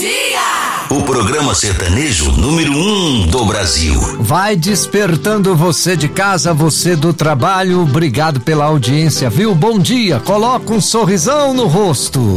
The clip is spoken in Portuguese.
Dia! O programa sertanejo número 1 do Brasil. Vai despertando você de casa, você do trabalho. Obrigado pela audiência, viu? Bom dia. Coloca um sorrisão no rosto.